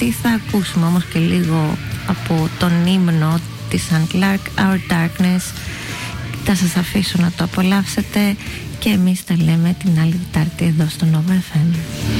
Τετάρτη. Θα ακούσουμε όμως και λίγο από τον ύμνο της Ann Clark, Our Darkness. Θα σας αφήσω να το απολαύσετε και εμείς τα λέμε την άλλη Τετάρτη εδώ στο Nova FM.